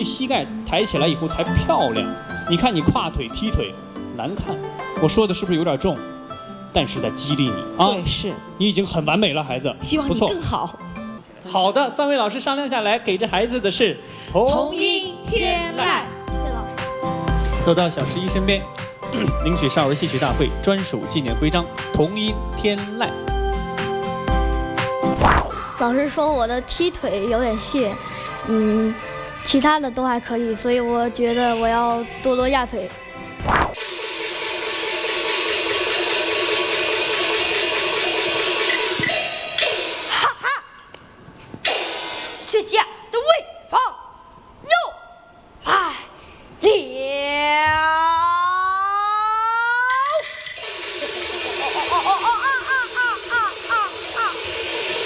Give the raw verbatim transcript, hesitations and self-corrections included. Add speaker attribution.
Speaker 1: 这膝盖抬起来以后才漂亮。你看你跨腿踢腿难看，我说的是不是有点重？但是在激励你啊！
Speaker 2: 对，是
Speaker 1: 你已经很完美了，孩子，
Speaker 2: 希望你
Speaker 1: 不错
Speaker 2: 更好。
Speaker 1: 好的，三位老师商量下来，给这孩子的是
Speaker 2: 童音天籁。
Speaker 1: 走到小十一身边，领取少儿戏曲大会专属纪念徽章——童音天籁。
Speaker 3: 老师说我的踢腿有点细，嗯，其他的都还可以，所以我觉得我要多多压腿。
Speaker 4: 学姐的位放。